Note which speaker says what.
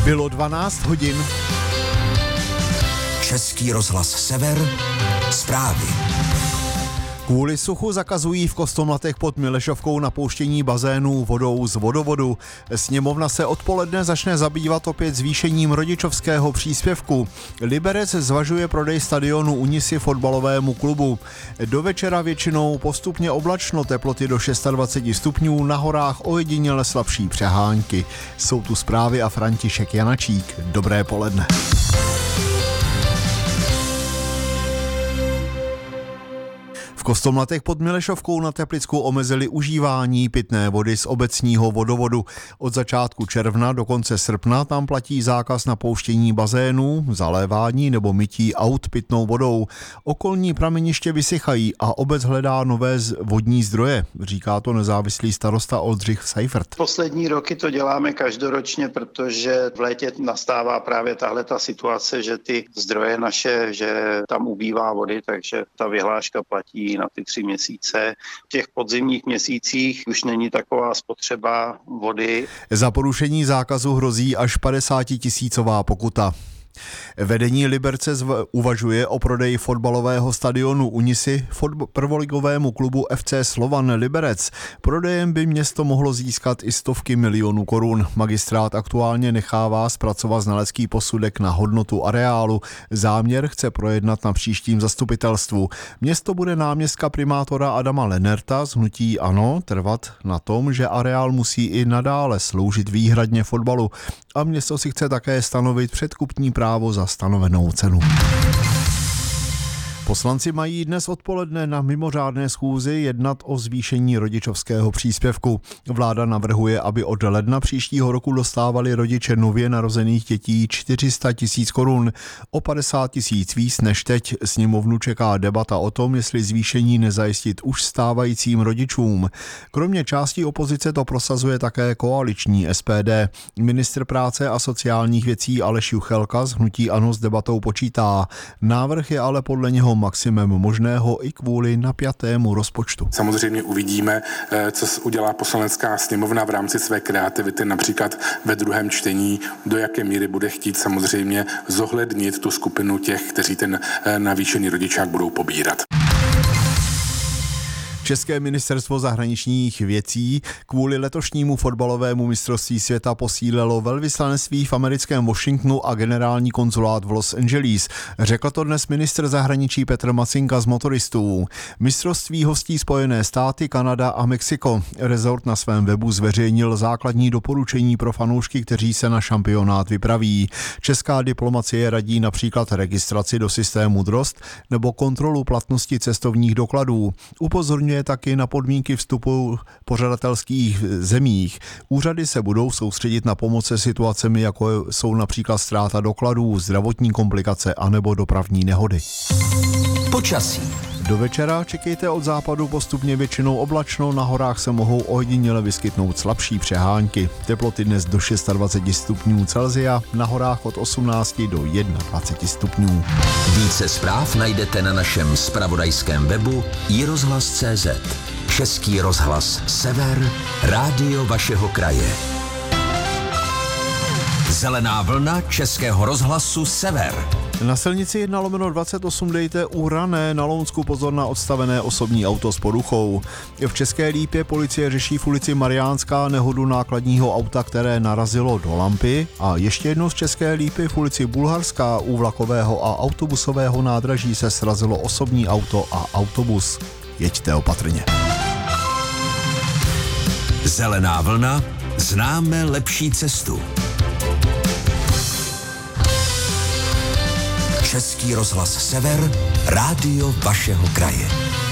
Speaker 1: Bylo 12 hodin.
Speaker 2: Český rozhlas Sever, zprávy.
Speaker 1: Kvůli suchu zakazují v Kostomlatech pod Milešovkou napouštění bazénů vodou z vodovodu. Sněmovna se odpoledne začne zabývat opět zvýšením rodičovského příspěvku. Liberec zvažuje prodej stadionu Unisy fotbalovému klubu. Do večera většinou postupně oblačno, teploty do 26 stupňů, na horách ojediněle slabší přehánky. Jsou tu zprávy a František Janačík. Dobré poledne. V Kostomlatech pod Milešovkou na Teplicku omezili užívání pitné vody z obecního vodovodu. Od začátku června do konce srpna tam platí zákaz napouštění bazénů, zalévání nebo mytí aut pitnou vodou. Okolní prameniště vysychají a obec hledá nové vodní zdroje, říká to nezávislý starosta Oldřich Seifert.
Speaker 3: Poslední roky to děláme každoročně, protože v létě nastává právě tahleta situace, že ty zdroje naše, že tam ubývá vody, takže ta vyhláška platí na ty 3 měsíce. V těch podzimních měsících už není taková spotřeba vody.
Speaker 1: Za porušení zákazu hrozí až 50 000 pokuta. Vedení Liberce uvažuje o prodeji fotbalového stadionu Unisy prvoligovému klubu FC Slovan Liberec. Prodejem by město mohlo získat i stovky milionů korun. Magistrát aktuálně nechává zpracovat znalecký posudek na hodnotu areálu. Záměr chce projednat na příštím zastupitelstvu. Město bude náměstka primátora Adama Lenerta z hnutí ANO trvat na tom, že areál musí i nadále sloužit výhradně fotbalu. A město si chce také stanovit předkupní právo za stanovenou cenu. Poslanci mají dnes odpoledne na mimořádné schůzi jednat o zvýšení rodičovského příspěvku. Vláda navrhuje, aby od ledna příštího roku dostávali rodiče nově narozených dětí 400 000 korun, o 50 000 víc než teď. Sněmovnu čeká debata o tom, jestli zvýšení nezajistit už stávajícím rodičům. Kromě části opozice to prosazuje také koaliční SPD. Ministr práce a sociálních věcí Aleš Juchelka z hnutí ANO s debatou počítá. Návrh je ale podle něho maximum možného i kvůli napjatému rozpočtu.
Speaker 4: Samozřejmě uvidíme, co udělá poslanecká sněmovna v rámci své kreativity, například ve druhém čtení, do jaké míry bude chtít samozřejmě zohlednit tu skupinu těch, kteří ten navýšený rodičák budou pobírat.
Speaker 1: České ministerstvo zahraničních věcí kvůli letošnímu fotbalovému mistrovství světa posílilo velvyslanectví v americkém Washingtonu a generální konzulát v Los Angeles. Řekl to dnes ministr zahraničí Petr Macinka z Motoristů. Mistrovství hostí Spojené státy, Kanada a Mexiko. Rezort na svém webu zveřejnil základní doporučení pro fanoušky, kteří se na šampionát vypraví. Česká diplomacie radí například registraci do systému DROST nebo kontrolu platnosti cestovních dokladů. Upozorňuje taky na podmínky vstupu pořadatelských zemích. Úřady se budou soustředit na pomoc se situacemi, jako jsou například ztráta dokladů, zdravotní komplikace anebo dopravní nehody.
Speaker 2: Počasí.
Speaker 1: Do večera čekejte od západu postupně většinou oblačno, na horách se mohou ojediněle vyskytnout slabší přehánky. Teploty dnes do 26 stupňů Celsia, na horách od 18 do 21 stupňů.
Speaker 2: Více zpráv najdete na našem zpravodajském webu iRozhlas.cz. Český rozhlas Sever, rádio vašeho kraje. Zelená vlna Českého rozhlasu Sever.
Speaker 1: Na silnici 1/28 dejte u Rané na Lounsku pozor na odstavené osobní auto s poruchou. V České Lípě policie řeší v ulici Mariánská nehodu nákladního auta, které narazilo do lampy, a ještě jednou z České Lípy v ulici Bulharská u vlakového a autobusového nádraží se srazilo osobní auto a autobus. Jeďte opatrně.
Speaker 2: Zelená vlna, známe lepší cestu. Český rozhlas Sever, rádio vašeho kraje.